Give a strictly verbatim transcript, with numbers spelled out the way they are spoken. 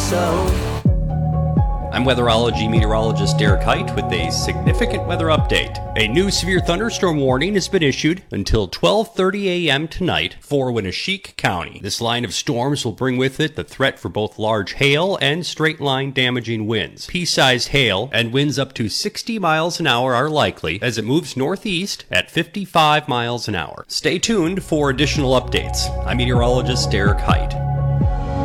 so. I'm weatherology meteorologist Derek Height with a significant weather update. A new severe thunderstorm warning has been issued until twelve thirty a.m. tonight for Winneshiek County. This line of storms will bring with it the threat for both large hail and straight-line damaging winds. Pea-sized hail and winds up to sixty miles an hour are likely as it moves northeast at fifty-five miles an hour. Stay tuned for additional updates. I'm meteorologist Derek Height.